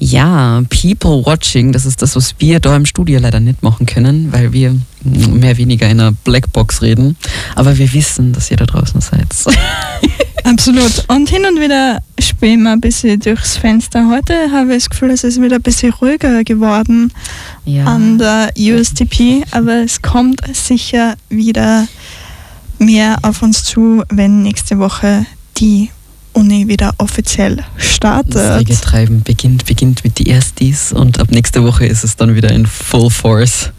Ja, People Watching, das ist das, was wir da im Studio leider nicht machen können, weil wir mehr oder weniger in einer Blackbox reden. Aber wir wissen, dass ihr da draußen seid. Absolut. Und hin und wieder spähen wir ein bisschen durchs Fenster. Heute habe ich das Gefühl, es ist wieder ein bisschen ruhiger geworden an der USTP, aber es kommt sicher wieder mehr auf uns zu, wenn nächste Woche die Uni wieder offiziell startet. Das Regeltreiben beginnt mit die Erstis und ab nächste Woche ist es dann wieder in Full Force.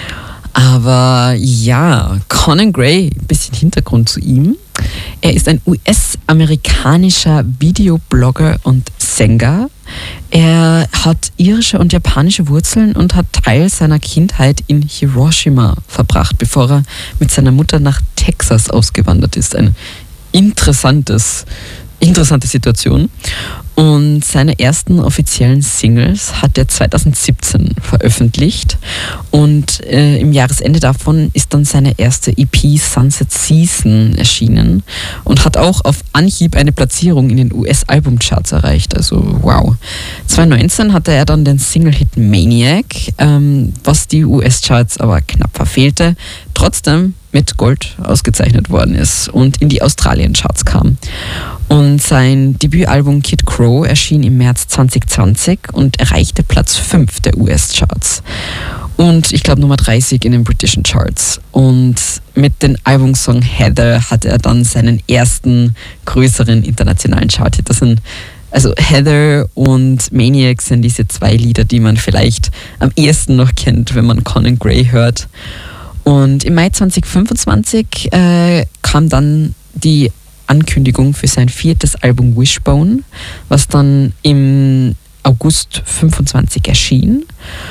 Aber ja, Conan Gray, ein bisschen Hintergrund zu ihm. Er ist ein US-amerikanischer Videoblogger und Sänger. Er hat irische und japanische Wurzeln und hat Teil seiner Kindheit in Hiroshima verbracht, bevor er mit seiner Mutter nach Texas ausgewandert ist. Eine interessante Situation. Und seine ersten offiziellen Singles hat er 2017 veröffentlicht. Und im Jahresende davon ist dann seine erste EP Sunset Season erschienen und hat auch auf Anhieb eine Platzierung in den US-Albumcharts erreicht. Also wow. 2019 hatte er dann den Single-Hit Maniac, was die US-Charts aber knapp verfehlte, trotzdem mit Gold ausgezeichnet worden ist und in die Australien-Charts kam. Und sein Debütalbum Kid Crow erschien im März 2020 und erreichte Platz 5 der US-Charts. Und ich glaube Nummer 30 in den britischen Charts. Und mit dem Albumsong Heather hatte er dann seinen ersten größeren internationalen Chart-Hit. Also Heather und Maniac sind diese zwei Lieder, die man vielleicht am ehesten noch kennt, wenn man Conan Gray hört. Und im Mai 2025 kam dann die Ankündigung für sein 4. Album Wishbone, was dann im August 25 erschien.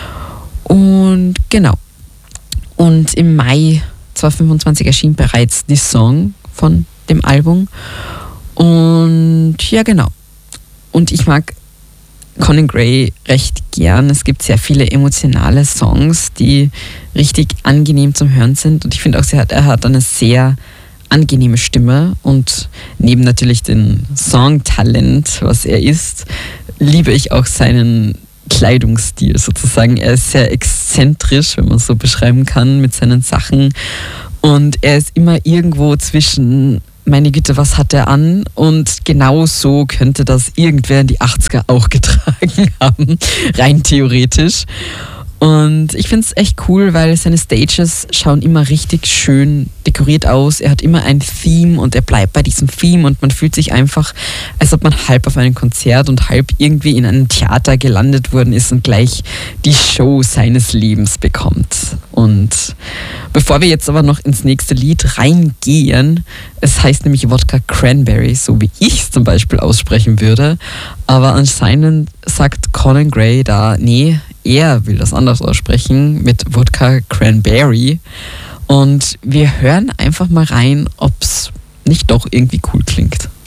Und genau. Und im Mai 2025 erschien bereits die Song von dem Album. Und ja, genau. Und ich mag Conan Gray recht gern. Es gibt sehr viele emotionale Songs, die richtig angenehm zum Hören sind. Und ich finde auch, er hat eine sehr angenehme Stimme und neben natürlich dem Songtalent, was er ist, liebe ich auch seinen Kleidungsstil sozusagen. Er ist sehr exzentrisch, wenn man es so beschreiben kann, mit seinen Sachen und er ist immer irgendwo zwischen, meine Güte, was hat er an? Und genau so könnte das irgendwer in die 80er auch getragen haben, rein theoretisch. Und ich finde es echt cool, weil seine Stages schauen immer richtig schön dekoriert aus. Er hat immer ein Theme und er bleibt bei diesem Theme und man fühlt sich einfach, als ob man halb auf einem Konzert und halb irgendwie in einem Theater gelandet worden ist und gleich die Show seines Lebens bekommt. Und bevor wir jetzt aber noch ins nächste Lied reingehen, es heißt nämlich Wodka Cranberry, so wie ich es zum Beispiel aussprechen würde, aber anscheinend sagt Conan Gray da, nee, er will das anders aussprechen mit Wodka Cranberry. Und wir hören einfach mal rein, ob es nicht doch irgendwie cool klingt.